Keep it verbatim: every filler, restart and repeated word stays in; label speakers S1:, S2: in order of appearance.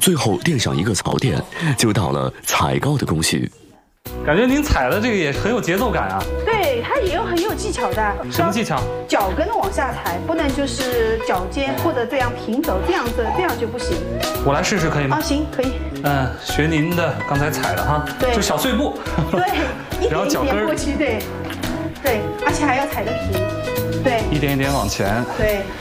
S1: 最后垫上一个槽垫，就到了踩高的工序。
S2: 感觉您踩的这个也很有节奏感啊。
S3: 对，它也有很有技巧的。
S2: 什么技巧？
S3: 脚跟往下踩，不能就是脚尖或者这样平走，这样子这样就不行。
S2: 我来试试可以吗？
S3: 啊，行，可以。
S2: 嗯，学您的刚才踩的哈，
S3: 对，
S2: 就小碎步。
S3: 对，一
S2: 然后
S3: 点一
S2: 脚跟
S3: 点过去，对，对，而且还要踩得平，对，
S2: 一点一点往前。
S3: 对，